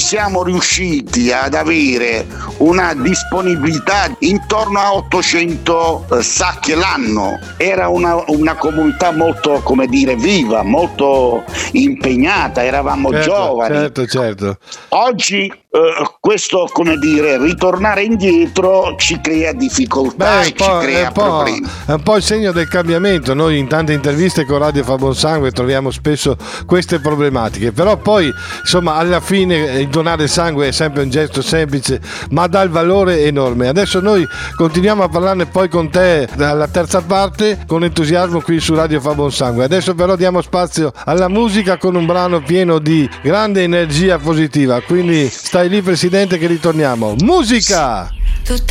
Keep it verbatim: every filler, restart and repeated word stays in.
siamo riusciti ad avere una disponibilità intorno a ottocento eh, sacche l'anno. Era una, una comunità molto, come dire, viva, molto impegnata, eravamo certo, giovani. Certo, certo. Oggi eh, questo, come dire, ritornare indietro ci crea difficoltà Beh, e ci crea è un po', problemi. è un po' il segno del cambiamento. Noi in tante interviste con Radio Fa Buon Sangue troviamo spesso queste problematiche, però poi insomma alla fine il donare sangue è sempre un gesto semplice ma dà il valore enorme. Adesso noi continuiamo a parlarne poi con te dalla terza parte con entusiasmo qui su Radio Fa Buon Sangue. Adesso però diamo spazio alla musica con un brano pieno di grande energia positiva, quindi stai lì Presidente che ritorniamo. Musica!